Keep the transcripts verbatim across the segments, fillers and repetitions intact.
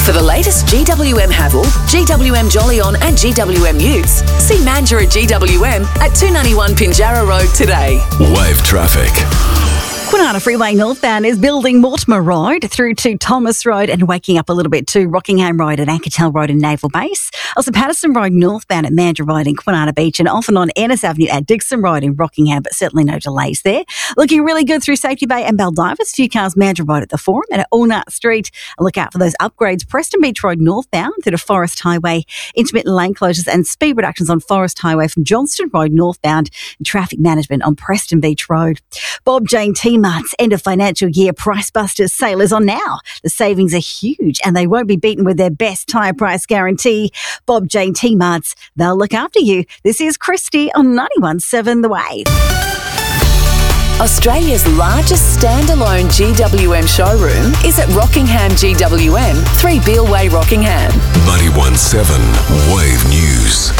For the latest G W M Haval, G W M Jolyon and G W M Utes, see Mandurah G W M at two ninety-one Pinjarra Road today. Wave traffic. Kwinana Freeway northbound is building Mortimer Road through to Thomas Road and waking up a little bit to Rockingham Road and Ankertel Road and Naval Base. Also Patterson Road northbound at Mandurah Road in Kwinana Beach and off and on Ennis Avenue at Dixon Road in Rockingham, but certainly no delays there. Looking really good through Safety Bay and Baldivis. Few cars Mandurah Road at the Forum and at Allnut Street. Look out for those upgrades. Preston Beach Road northbound through to Forest Highway. Intermittent lane closures and speed reductions on Forest Highway from Johnston Road northbound. And traffic management on Preston Beach Road. Bob Jane T Mart's end of financial year Price Busters sale is on now. The savings are huge and they won't be beaten with their best tyre price guarantee. Bob Jane T Mart's, they'll look after you. This is Christy on ninety-one point seven The Wave. Australia's largest standalone G W M showroom is at Rockingham G W M, three Beale Way, Rockingham. ninety-one point seven Wave News.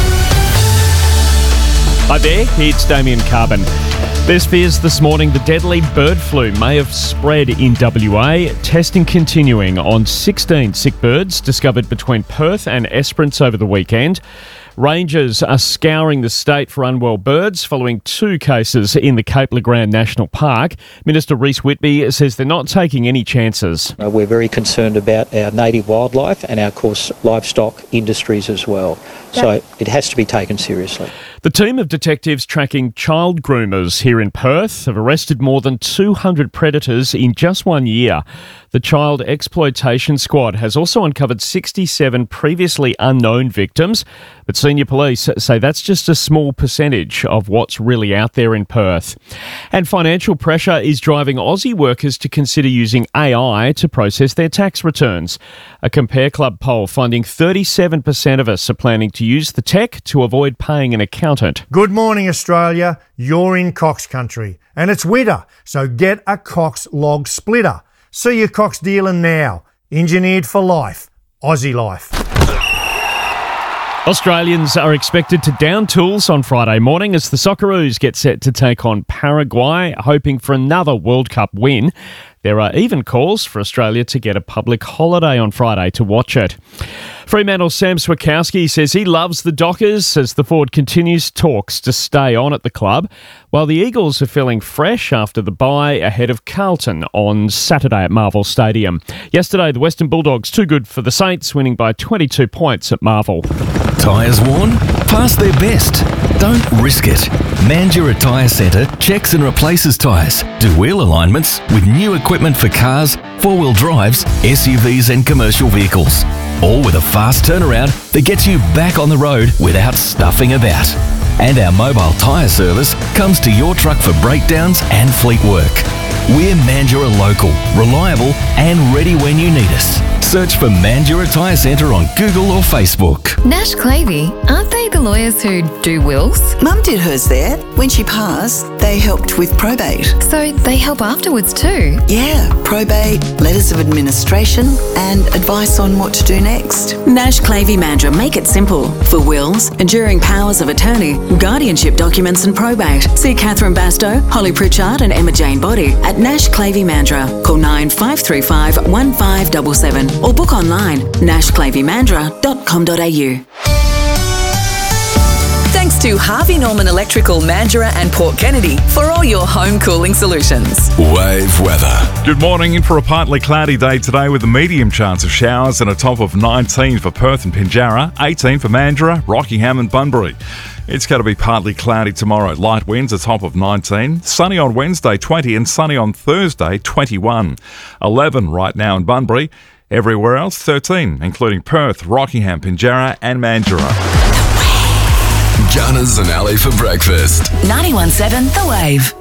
Hi there, it's Damien Carbon. There's fears this morning the deadly bird flu may have spread in W A. Testing continuing on sixteen sick birds discovered between Perth and Esperance over the weekend. Rangers are scouring the state for unwell birds following two cases in the Cape Legrand National Park. Minister Rhys Whitby says they're not taking any chances. Uh, we're very concerned about our native wildlife and our, of course, livestock industries as well. So it has to be taken seriously. The team of detectives tracking child groomers here in Perth have arrested more than two hundred predators in just one year. The Child Exploitation Squad has also uncovered sixty-seven previously unknown victims, but senior police say that's just a small percentage of what's really out there in Perth. And financial pressure is driving Aussie workers to consider using A I to process their tax returns. A Compare Club poll finding thirty-seven percent of us are planning to use the tech to avoid paying an accountant. Good morning, Australia. You're in Cox country and it's winter, so get a Cox log splitter. See your Cox dealer now. Engineered for life. Aussie life. Australians are expected to down tools on Friday morning as the Socceroos get set to take on Paraguay, hoping for another World Cup win. There are even calls for Australia to get a public holiday on Friday to watch it. Fremantle's Sam Switkowski says he loves the Dockers as the forward continues talks to stay on at the club, while the Eagles are feeling fresh after the bye ahead of Carlton on Saturday at Marvel Stadium. Yesterday, the Western Bulldogs too good for the Saints, winning by twenty-two points at Marvel. Tyres worn? Past their best. Don't risk it. Mandurah Tyre Centre checks and replaces tyres, do wheel alignments with new equipment for cars, four-wheel drives, S U Vs and commercial vehicles. All with a fast turnaround that gets you back on the road without stuffing about. And our mobile tyre service comes to your truck for breakdowns and fleet work. We're Mandurah local, reliable and ready when you need us. Search for Mandurah Tyre Centre on Google or Facebook. Nash Clavey, aren't they the lawyers who do wills? Mum did hers there. When she passed, they helped with probate. So they help afterwards too? Yeah, probate, letters of administration and advice on what to do next. Nash Clavey Mandurah make it simple. For wills, enduring powers of attorney, guardianship documents and probate. See Catherine Bastow, Holly Pritchard and Emma Jane Body at Nash Clavey Mandurah. Call nine five three five one five seven seven or book online nash clavey mandurah dot com dot a u. Thanks to Harvey Norman Electrical, Mandurah and Port Kennedy for all your home cooling solutions. Wave weather. Good morning. In for a partly cloudy day today with a medium chance of showers and a top of nineteen for Perth and Pinjarra, eighteen for Mandurah, Rockingham and Bunbury. It's going to be partly cloudy tomorrow. Light winds, a top of nineteen. Sunny on Wednesday, twenty, and sunny on Thursday, twenty-one. eleven right now in Bunbury. Everywhere else, thirteen, including Perth, Rockingham, Pinjarra and Mandurah. Gunners and Ali for breakfast. ninety-one point seven The Wave.